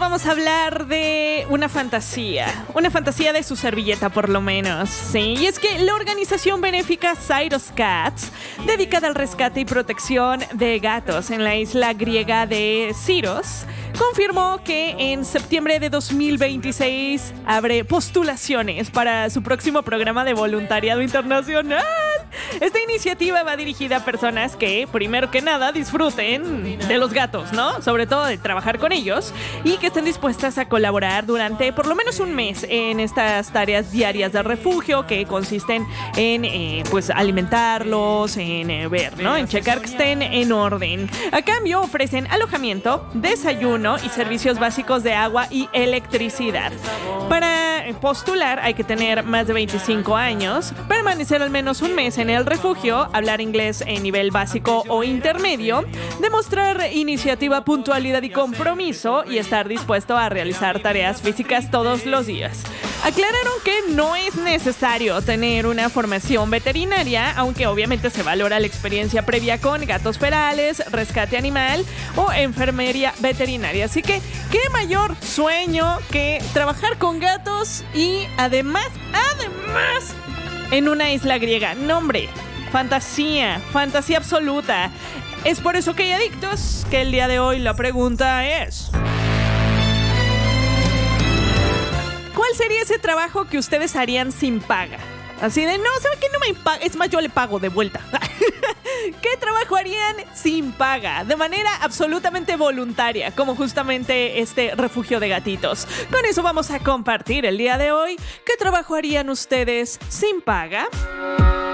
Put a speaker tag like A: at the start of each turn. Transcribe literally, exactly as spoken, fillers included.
A: vamos a hablar de una fantasía, una fantasía de su servilleta por lo menos, sí, y es que la organización benéfica Syros Cats, dedicada al rescate y protección de gatos en la isla griega de Syros, confirmó que en septiembre de dos mil veintiséis abre postulaciones para su próximo programa de voluntariado internacional. Esta iniciativa va dirigida a personas que, primero que nada, disfruten de los gatos, ¿no? Sobre todo de trabajar con ellos y que estén dispuestas a colaborar durante por lo menos un mes en estas tareas diarias de refugio que consisten en, eh, pues, alimentarlos, en eh, ver, ¿no? En checar que estén en orden. A cambio, ofrecen alojamiento, desayuno y servicios básicos de agua y electricidad. Para postular hay que tener más de veinticinco años, permanecer al menos un mes en el refugio, hablar inglés en nivel básico o intermedio, demostrar iniciativa, puntualidad y compromiso y estar dispuesto a realizar tareas físicas todos los días. Aclararon que no es necesario tener una formación veterinaria, aunque obviamente se valora la experiencia previa con gatos ferales, rescate animal o enfermería veterinaria. Así que, ¿qué mayor sueño que trabajar con gatos y además, además, en una isla griega? No, hombre, fantasía, fantasía absoluta. Es por eso que hay adictos, que el día de hoy la pregunta es: ¿cuál sería ese trabajo que ustedes harían sin paga? Así de, no, ¿sabe qué? No me paga. Es más, yo le pago de vuelta. ¿Qué trabajo harían sin paga? De manera absolutamente voluntaria, como justamente este refugio de gatitos. Con eso vamos a compartir el día de hoy. ¿Qué trabajo harían ustedes sin paga?